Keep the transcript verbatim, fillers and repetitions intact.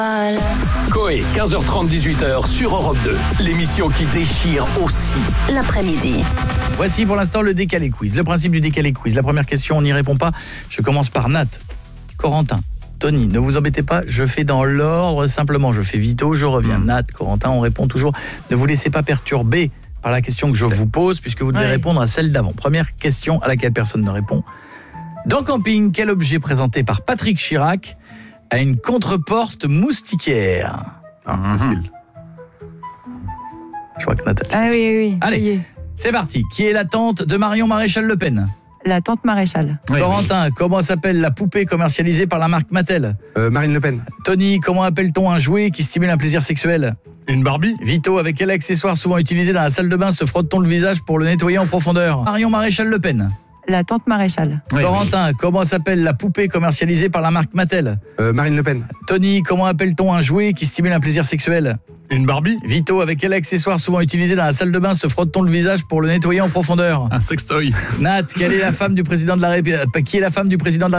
Coé, quinze heures trente, dix-huit heures sur Europe deux. L'émission qui déchire aussi l'après-midi. Voici pour l'instant le décalé quiz. Le principe du décalé quiz. La première question, on n'y répond pas. Je commence par Nat, Corentin, Tony. Ne vous embêtez pas, je fais dans l'ordre simplement. Je fais Vito, je reviens. Mmh. Nat, Corentin, on répond toujours. Ne vous laissez pas perturber par la question que je vous pose puisque vous devez ouais. répondre à celle d'avant. Première question à laquelle personne ne répond. Dans Camping, quel objet présenté par Patrick Chirac a une contre-porte moustiquaire? Ah, facile. Je crois que Nathalie. Ah oui, oui, oui. Allez, c'est parti. Qui est la tante de Marion Maréchal Le Pen? La tante Maréchal. Oui, Corentin, oui. Comment s'appelle la poupée commercialisée par la marque Mattel? euh, Marine Le Pen. Tony, comment appelle-t-on un jouet qui stimule un plaisir sexuel? Une Barbie. Vito, avec quel accessoire souvent utilisé dans la salle de bain se frotte-t-on le visage pour le nettoyer en profondeur? Marion Maréchal Le Pen. La tante Maréchal. Oui, Corentin, oui. Comment s'appelle la poupée commercialisée par la marque Mattel? euh, Marine Le Pen. Tony, comment appelle-t-on un jouet qui stimule un plaisir sexuel? Une Barbie. Vito, avec quel accessoire souvent utilisé dans la salle de bain se frotte-t-on le visage pour le nettoyer en profondeur? Un sextoy. Nat, quelle est la femme du président de la République? Qui est la femme du président de la